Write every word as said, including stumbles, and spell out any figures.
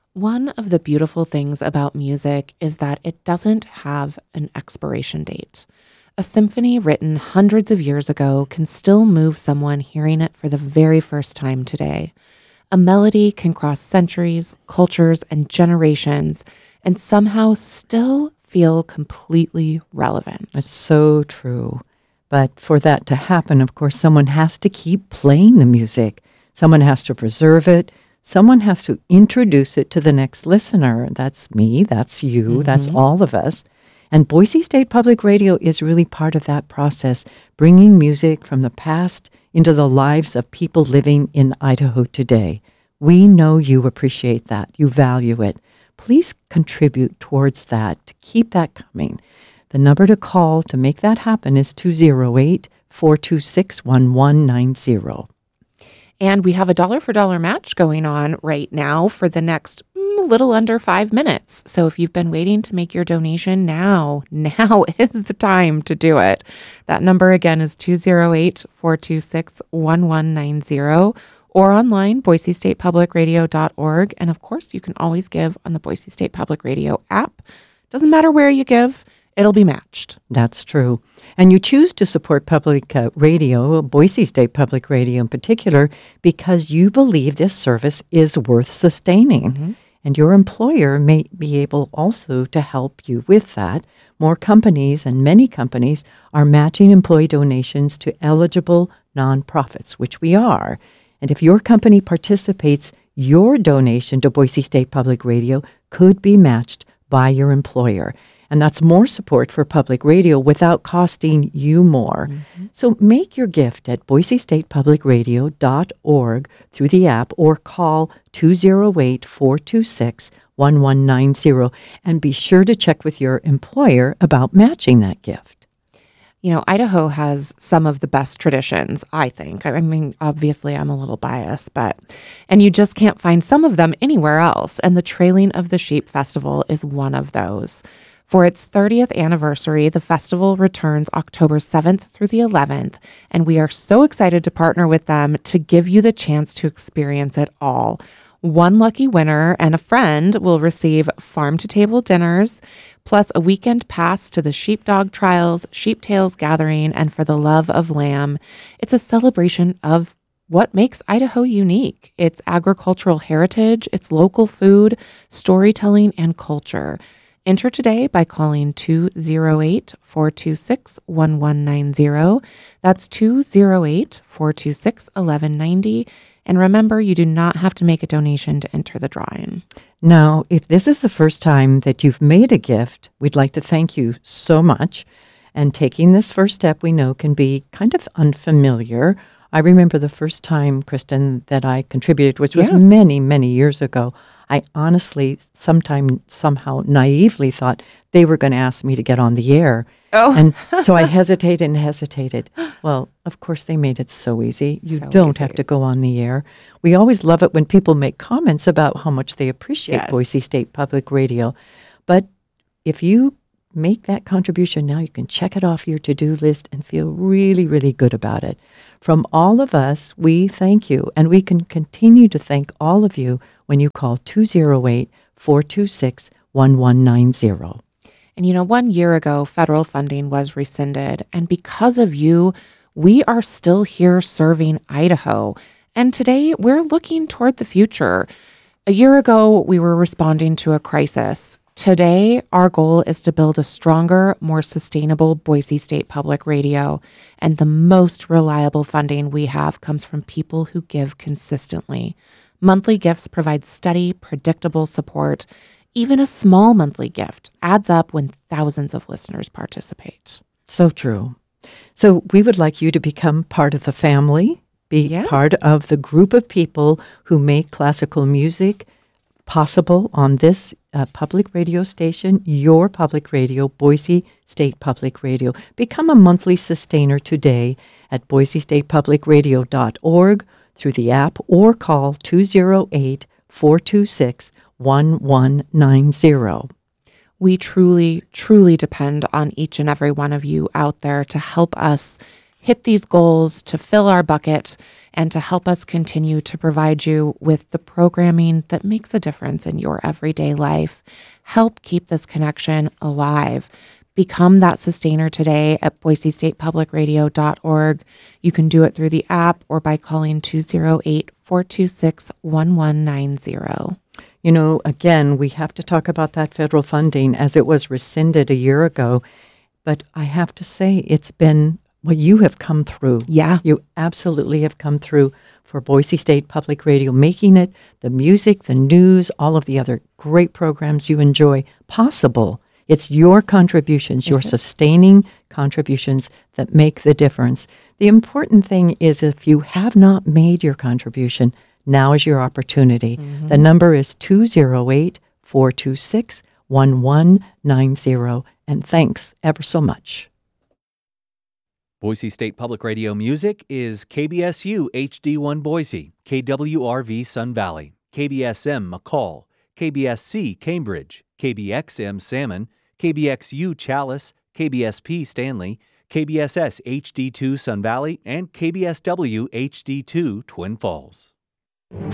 One of the beautiful things about music is that it doesn't have an expiration date. A symphony written hundreds of years ago can still move someone hearing it for the very first time today. A melody can cross centuries, cultures, and generations, and somehow still feel completely relevant. That's so true. But for that to happen, of course, someone has to keep playing the music. Someone has to preserve it. Someone has to introduce it to the next listener. That's me. That's you. Mm-hmm. That's all of us. And Boise State Public Radio is really part of that process, bringing music from the past into the lives of people living in Idaho today. We know you appreciate that. You value it. Please contribute towards that to keep that coming. The number to call to make that happen is two oh eight, four two six, one one nine oh. And we have a dollar for dollar match going on right now for the next mm, little under five minutes. So if you've been waiting to make your donation, now, now is the time to do it. That number again is two oh eight, four two six, one one nine oh or online, boise state public radio dot org. And of course, you can always give on the Boise State Public Radio app. Doesn't matter where you give, it'll be matched. That's true. And you choose to support public uh, radio, Boise State Public Radio in particular, because you believe this service is worth sustaining. Mm-hmm. And your employer may be able also to help you with that. More companies, and many companies, are matching employee donations to eligible nonprofits, which we are. And if your company participates, your donation to Boise State Public Radio could be matched by your employer. And that's more support for public radio without costing you more. Mm-hmm. So make your gift at boise state public radio dot org through the app or call two oh eight, four two six, one one nine oh and be sure to check with your employer about matching that gift. You know, Idaho has some of the best traditions, I think. I mean, obviously, I'm a little biased, but, and you just can't find some of them anywhere else. And the Trailing of the Sheep Festival is one of those. For its thirtieth anniversary, the festival returns October seventh through the eleventh, and we are so excited to partner with them to give you the chance to experience it all. One lucky winner and a friend will receive farm-to-table dinners, plus a weekend pass to the Sheepdog Trials, Sheep Tales Gathering, and For the Love of Lamb. It's a celebration of what makes Idaho unique. Its agricultural heritage, its local food, storytelling, and culture. Enter today by calling two oh eight, four two six, one one nine oh. That's two oh eight, four two six, one one nine oh. And remember, you do not have to make a donation to enter the drawing. Now, if this is the first time that you've made a gift, we'd like to thank you so much. And taking this first step, we know, can be kind of unfamiliar. I remember the first time, Kristen, that I contributed, which was yeah. many, many years ago. I honestly, sometime, somehow naively thought they were going to ask me to get on the air. Oh. And so I hesitated and hesitated. Well, of course, they made it so easy. You so don't easy. have to go on the air. We always love it when people make comments about how much they appreciate yes. Boise State Public Radio. But if you make that contribution now, you can check it off your to-do list and feel really, really good about it. From all of us, we thank you. And we can continue to thank all of you when you call two oh eight, four two six, one one nine oh. And you know, one year ago, federal funding was rescinded. And because of you, we are still here serving Idaho. And today, we're looking toward the future. A year ago, we were responding to a crisis. Today, our goal is to build a stronger, more sustainable Boise State Public Radio. And the most reliable funding we have comes from people who give consistently. Monthly gifts provide steady, predictable support. Even a small monthly gift adds up when thousands of listeners participate. So true. So we would like you to become part of the family, be yeah. part of the group of people who make classical music possible on this uh, public radio station, your public radio, Boise State Public Radio. Become a monthly sustainer today at boise state public radio dot org through the app or call two oh eight, four two six, one one nine oh. We truly, truly depend on each and every one of you out there to help us hit these goals, to fill our bucket, and to help us continue to provide you with the programming that makes a difference in your everyday life. Help keep this connection alive. Become that sustainer today at boise state public radio dot org. You can do it through the app or by calling two oh eight, four two six, one one nine zero. You know, again, we have to talk about that federal funding as it was rescinded a year ago. But I have to say, it's been what you have come through. Yeah. You absolutely have come through for Boise State Public Radio, making it, the music, the news, all of the other great programs you enjoy possible. It's your contributions, your sustaining contributions that make the difference. The important thing is if you have not made your contribution, now is your opportunity. Mm-hmm. The number is two oh eight, four two six, one one nine zero. And thanks ever so much. Boise State Public Radio music is K B S U H D one Boise, K W R V Sun Valley, K B S M McCall, K B S C Cambridge, K B X M Salmon, K B X U Chalice, K B S P Stanley, K B S S H D two Sun Valley, and K B S W H D two Twin Falls.